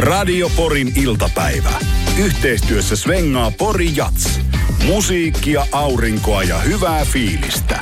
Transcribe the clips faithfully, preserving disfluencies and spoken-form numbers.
Radio Porin iltapäivä. Yhteistyössä svengaa Pori Jats. Musiikkia, aurinkoa ja hyvää fiilistä.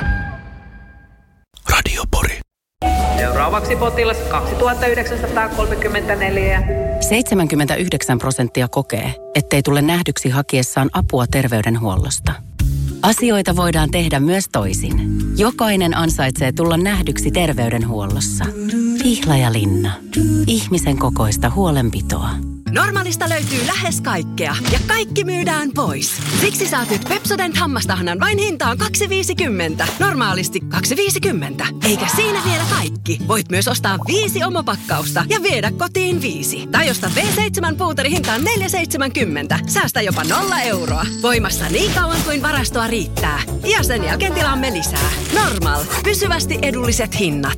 Radio Pori. Seuraavaksi potilas kaksituhattayhdeksänsataakolmekymmentäneljä. seitsemänkymmentäyhdeksän prosenttia kokee, ettei tule nähdyksi hakiessaan apua terveydenhuollosta. Asioita voidaan tehdä myös toisin. Jokainen ansaitsee tulla nähdyksi terveydenhuollossa. Pihlajalinna. Ihmisen kokoista huolenpitoa. Normaalista löytyy lähes kaikkea ja kaikki myydään pois. Siksi saat nyt Pepsodent hammastahnan vain hintaan kaksi viisikymmentä. Normaalisti kaksi viisikymmentä. Eikä siinä vielä kaikki. Voit myös ostaa viisi omopakkausta ja viedä kotiin viisi. Tai ostaa V seitsemän puuteri hintaan neljä seitsemänkymmentä. Säästä jopa nolla euroa. Voimassa niin kauan kuin varastoa riittää. Ja sen jälkeen tilaamme lisää. Normal. Pysyvästi edulliset hinnat.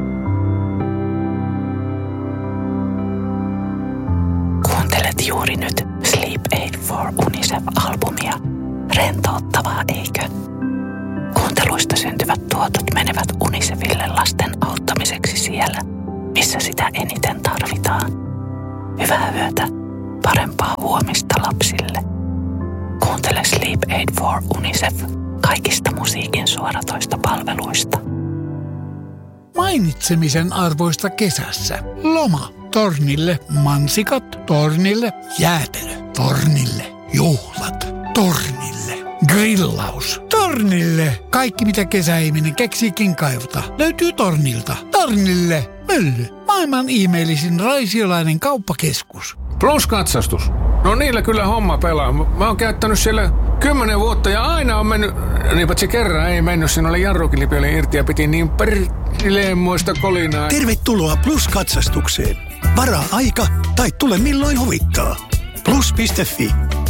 Kuuntelet juuri nyt Sleep Aid for UNICEF-albumia. Rentouttavaa, eikö? Kuunteluista syntyvät tuotot menevät UNICEFille lasten auttamiseksi siellä, missä sitä eniten tarvitaan. Hyvää yötä, parempaa huomista lapsille. Kuuntele Sleep Aid for UNICEF kaikista musiikin suoratoista palveluista. Mainitsemisen arvoista kesässä. Loma. Tornille mansikat, tornille jäätelö, tornille juhlat, tornille grillaus, tornille kaikki mitä kesäihminen keksiikin kaivata. Löytyy Tornilta. Tornille mylly. Maailman ihmeellisin raisiolainen kauppakeskus. Plus-katsastus. No niillä kyllä homma pelaa. Mä oon käyttänyt siellä kymmenen vuotta ja aina on mennyt, niin patsi kerran ei mennyt, siinä oli jarrukilipeli irti ja piti niin perleemmoista kolinaa. Tervetuloa Plus-katsastukseen. Varaa aika tai tule milloin huvittaa. Plus piste fi.